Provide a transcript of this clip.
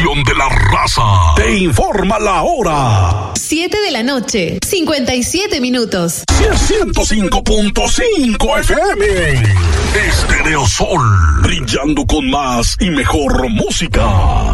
estación de la raza. Te informa la hora. 7 de la noche, 57 minutos. 105.5 FM. Estereosol. Brillando con más y mejor música.